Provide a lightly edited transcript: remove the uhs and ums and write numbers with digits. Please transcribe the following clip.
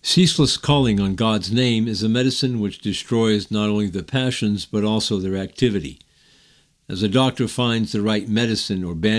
Ceaseless calling on God's name is a medicine which destroys not only the passions but also their activity. As a doctor finds the right medicine or bandage